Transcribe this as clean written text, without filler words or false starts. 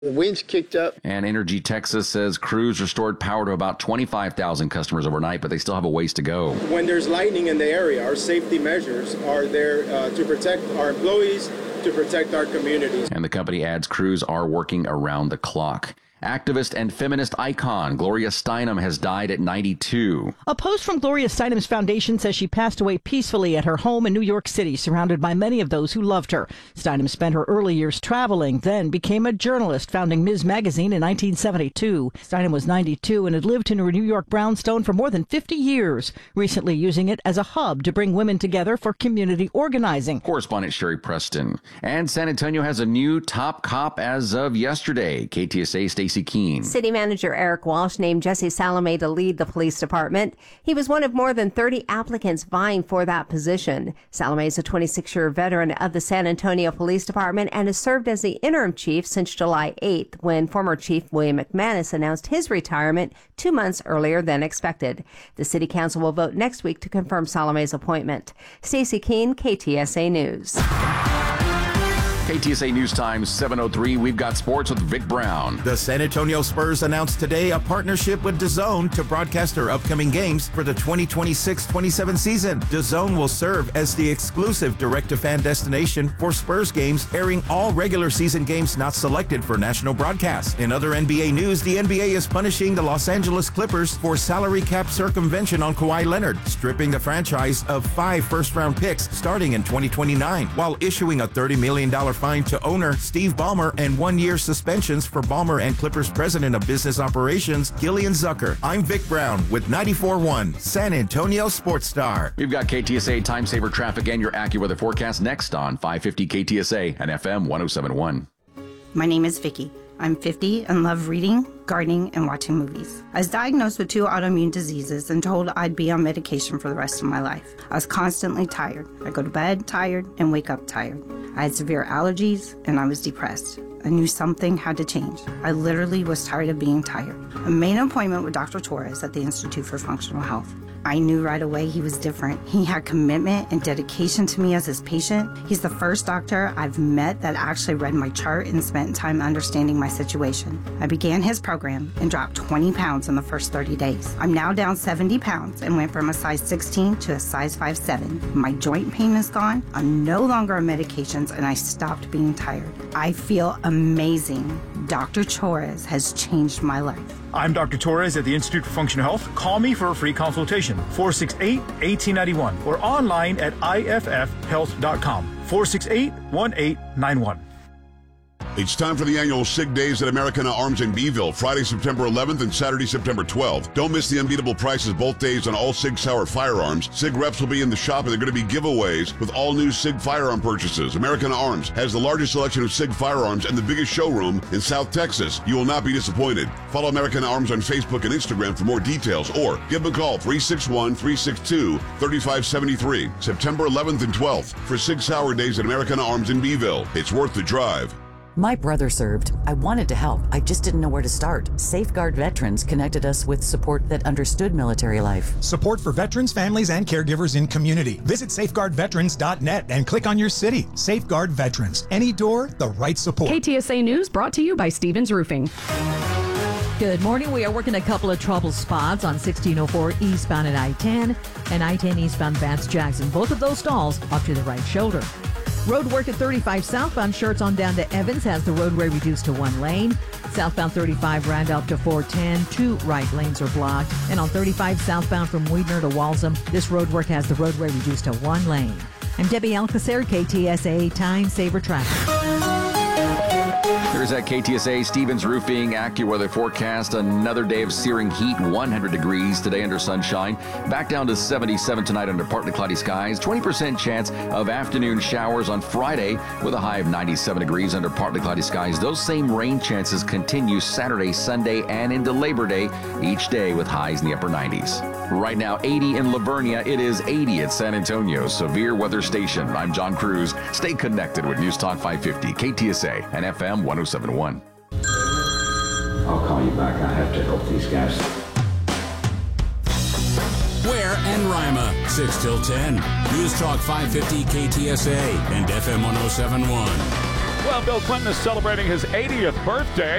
The winds kicked up. And Energy Texas says crews restored power to about 25,000 customers overnight, but they still have a ways to go. When there's lightning in the area, our safety measures are there to protect our employees, to protect our communities. And the company adds crews are working around the clock. Activist and feminist icon Gloria Steinem has died at 92. A post from Gloria Steinem's foundation says she passed away peacefully at her home in New York City, surrounded by many of those who loved her. Steinem spent her early years traveling, then became a journalist, founding Ms. Magazine in 1972. Steinem was 92 and had lived in her New York brownstone for more than 50 years, recently using it as a hub to bring women together for community organizing. Correspondent Sherry Preston. And San Antonio has a new top cop as of yesterday. KTSA Stacey Keene. City Manager Eric Walsh named Jesse Salome to lead the police department. He was one of more than 30 applicants vying for that position. Salome is a 26-year veteran of the San Antonio Police Department and has served as the interim chief since July 8th, when former Chief William McManus announced his retirement 2 months earlier than expected. The City Council will vote next week to confirm Salome's appointment. Stacey Keene, KTSA News. KTSA News Time 7:03. We've got sports with Vic Brown. The San Antonio Spurs announced today a partnership with DAZN to broadcast their upcoming games for the 2026-27 season. DAZN will serve as the exclusive direct-to-fan destination for Spurs games, airing all regular season games not selected for national broadcast. In other NBA news, the NBA is punishing the Los Angeles Clippers for salary cap circumvention on Kawhi Leonard, stripping the franchise of 5 first-round picks starting in 2029, while issuing a $30 million fine to owner Steve Ballmer and 1-year suspensions for Ballmer and Clippers President of Business Operations, Gillian Zucker. I'm Vic Brown with 94.1 San Antonio Sports Star. We've got KTSA Time Saver traffic and your AccuWeather forecast next on 550 KTSA and FM 107.1. My name is Vicky. I'm 50 and love reading, gardening, and watching movies. I was diagnosed with 2 autoimmune diseases and told I'd be on medication for the rest of my life. I was constantly tired. I go to bed tired and wake up tired. I had severe allergies and I was depressed. I knew something had to change. I literally was tired of being tired. I made an appointment with Dr. Torres at the Institute for Functional Health. I knew right away he was different. He had commitment and dedication to me as his patient. He's the first doctor I've met that actually read my chart and spent time understanding my situation. I began his program and dropped 20 pounds in the first 30 days. I'm now down 70 pounds and went from a size 16 to a size 5'7". My joint pain is gone. I'm no longer on medications and I stopped being tired. I feel amazing. Dr. Torres has changed my life. I'm Dr. Torres at the Institute for Functional Health. Call me for a free consultation, 468-1891, or online at iffhealth.com, 468-1891. It's time for the annual SIG Days at Americana Arms in Beeville, Friday, September 11th and Saturday, September 12th. Don't miss the unbeatable prices both days on all SIG Sauer firearms. SIG reps will be in the shop and they're going to be giveaways with all new SIG firearm purchases. Americana Arms has the largest selection of SIG firearms and the biggest showroom in South Texas. You will not be disappointed. Follow Americana Arms on Facebook and Instagram for more details or give them a call, 361-362-3573. September 11th and 12th for SIG Sauer Days at Americana Arms in Beeville. It's worth the drive. My brother served. I wanted to help. I just didn't know where to start. Safeguard Veterans connected us with support that understood military life. Support for veterans, families, and caregivers in community. Visit safeguardveterans.net and click on your city. Safeguard Veterans. Any door, the right support. KTSA News brought to you by Stevens Roofing. Good morning. We are working a couple of trouble spots on 1604 eastbound at I-10 and I-10 eastbound Vance Jackson. Both of those stalls off to the right shoulder. Road work at 35 southbound Shirts on down to Evans has the roadway reduced to 1 lane. Southbound 35 Randolph to 410, 2 right lanes are blocked. And on 35 southbound from Weidner to Walsham, this road work has the roadway reduced to 1 lane. I'm Debbie Alcacer, KTSA Time Saver Traffic. Here's that KTSA Stevens Roofing AccuWeather forecast. Another day of searing heat, 100 degrees today under sunshine. Back down to 77 tonight under partly cloudy skies. 20% chance of afternoon showers on Friday with a high of 97 degrees under partly cloudy skies. Those same rain chances continue Saturday, Sunday, and into Labor Day, each day with highs in the upper 90s. Right now, 80 in Livonia. It is 80 at San Antonio. Severe weather station. I'm John Cruz. Stay connected with News Talk 550, KTSA, and FM 107.1. I'll call you back. I have to help these guys. Ware and Rima, 6 till 10. News Talk 550 KTSA and FM 107.1. Well, Bill Clinton is celebrating his 80th birthday.